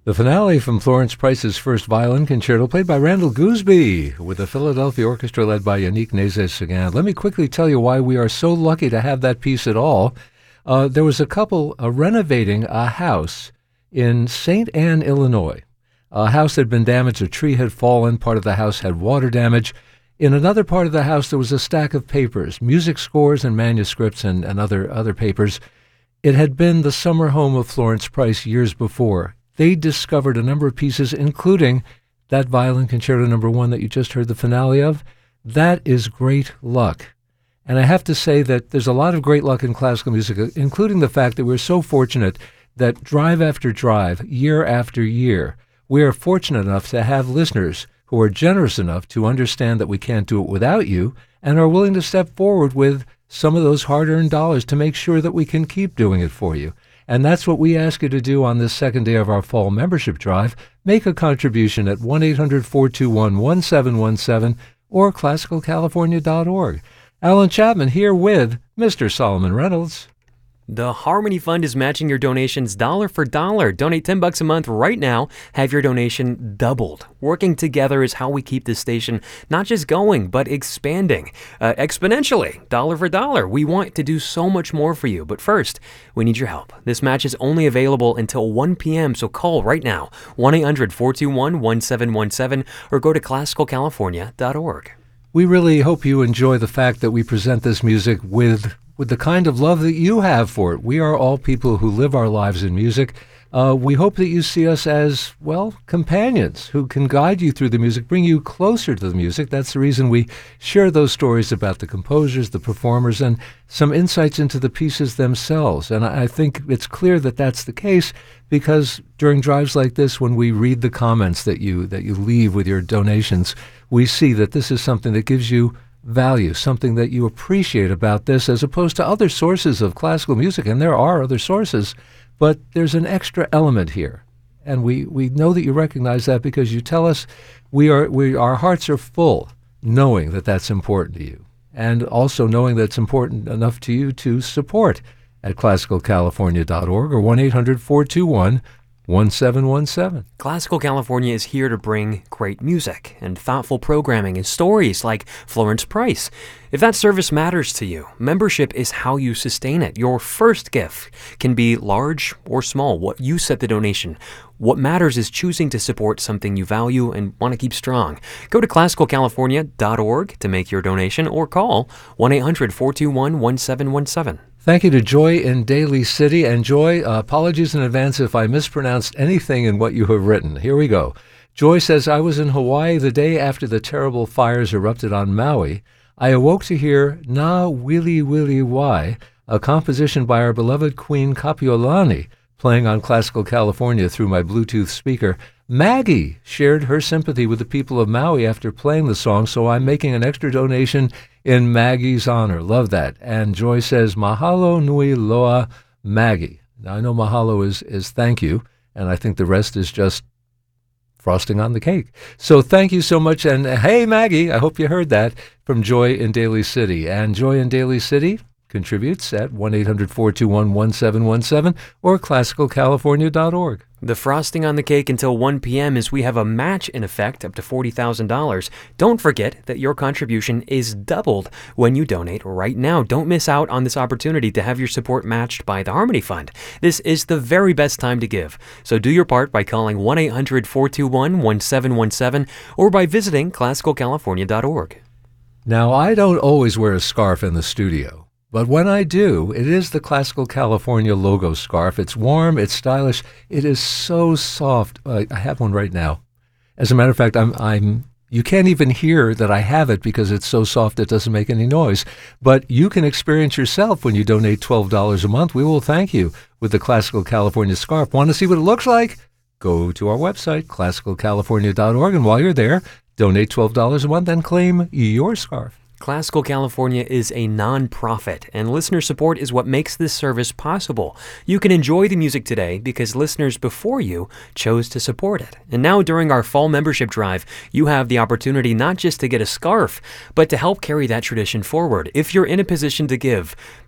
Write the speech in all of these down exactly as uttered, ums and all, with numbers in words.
The finale from Florence Price's first violin concerto, played by Randall Gooseby, with the Philadelphia Orchestra led by Yannick Nézet-Séguin. Let me quickly tell you why we are so lucky to have that piece at all. Uh, there was a couple uh, renovating a house in Saint Anne, Illinois. A house had been damaged, a tree had fallen, part of the house had water damage. In another part of the house, there was a stack of papers, music scores and manuscripts and, and other, other papers. It had been the summer home of Florence Price years before. They discovered a number of pieces, including that violin concerto number one that you just heard the finale of. That is great luck. And I have to say that there's a lot of great luck in classical music, including the fact that we're so fortunate that drive after drive, year after year, we are fortunate enough to have listeners who are generous enough to understand that we can't do it without you and are willing to step forward with some of those hard-earned dollars to make sure that we can keep doing it for you. And that's what we ask you to do on this second day of our fall membership drive. Make a contribution at one eight hundred four two one one seven one seven or classical california dot org. Alan Chapman here with Mister Solomon Reynolds. The Harmony Fund is matching your donations dollar for dollar. Donate ten bucks a month right now. Have your donation doubled. Working together is how we keep this station not just going, but expanding uh, exponentially, dollar for dollar. We want to do so much more for you. But first, we need your help. This match is only available until one p.m., so call right now, one eight hundred four two one one seven one seven, or go to classical california dot org. We really hope you enjoy the fact that we present this music with with the kind of love that you have for it. We are all people who live our lives in music. Uh, we hope that you see us as, well, companions who can guide you through the music, bring you closer to the music. That's the reason we share those stories about the composers, the performers, and some insights into the pieces themselves. And I, I think it's clear that that's the case because during drives like this, when we read the comments that you that you leave with your donations, we see that this is something that gives you value, something that you appreciate about this as opposed to other sources of classical music. And there are other sources, but there's an extra element here. And we, we know that you recognize that because you tell us we are we our hearts are full knowing that that's important to you. And also knowing that it's important enough to you to support at classical california dot org or one eight hundred four two one one seven one seven. Classical California is here to bring great music and thoughtful programming and stories like Florence Price. If that service matters to you, membership is how you sustain it. Your first gift can be large or small, what you set the donation. What matters is choosing to support something you value and want to keep strong. Go to classical california dot org to make your donation or call one eight hundred four two one one seven one seven. Thank you to Joy in Daly City. And Joy, uh, apologies in advance if I mispronounced anything in what you have written. Here we go. Joy says, I was in Hawaii the day after the terrible fires erupted on Maui. I awoke to hear Na Wili Wili Wai, a composition by our beloved Queen Kapiolani, playing on Classical California through my Bluetooth speaker. Maggie shared her sympathy with the people of Maui after playing the song, so I'm making an extra donation in Maggie's honor. Love that. And Joy says, Mahalo nui loa Maggie. Now, I know mahalo is, is thank you, and I think the rest is just frosting on the cake. So thank you so much. And uh, hey, Maggie, I hope you heard that from Joy in Daly City. And Joy in Daly City contributes at one eight hundred four two one one seven one seven or classical california dot org. The frosting on the cake until one p.m. is we have a match in effect up to forty thousand dollars. Don't forget that your contribution is doubled when you donate right now. Don't miss out on this opportunity to have your support matched by the Harmony Fund. This is the very best time to give. So do your part by calling one eight hundred four two one one seven one seven or by visiting classical california dot org. Now, I don't always wear a scarf in the studio. But when I do, it is the Classical California logo scarf. It's warm, it's stylish, it is so soft. Uh, I have one right now. As a matter of fact, I'm, I'm, you can't even hear that I have it because it's so soft it doesn't make any noise. But you can experience yourself when you donate twelve dollars a month. We will thank you with the Classical California scarf. Want to see what it looks like? Go to our website, classical california dot org, and while you're there, donate twelve dollars a month and claim your scarf. Classical California is a non-profit, and listener support is what makes this service possible. You can enjoy the music today because listeners before you chose to support it. And now during our fall membership drive, you have the opportunity not just to get a scarf, but to help carry that tradition forward. If you're in a position to give,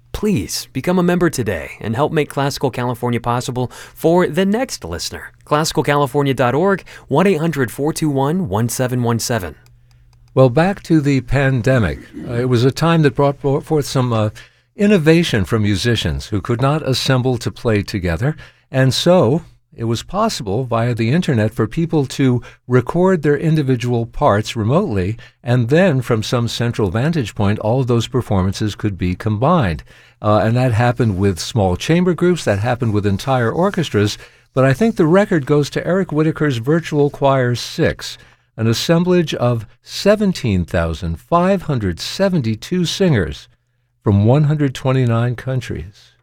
Please become a member today and help make Classical California possible for the next listener. classical california dot org, one eight hundred, four two one, one seven one seven. Well, back to the pandemic. Uh, it was a time that brought forth some uh, innovation from musicians who could not assemble to play together, and so it was possible via the internet for people to record their individual parts remotely, and then from some central vantage point, all of those performances could be combined. Uh, and that happened with small chamber groups, that happened with entire orchestras, but I think the record goes to Eric Whitacre's Virtual Choir six, an assemblage of seventeen thousand five hundred seventy-two singers from one hundred twenty-nine countries.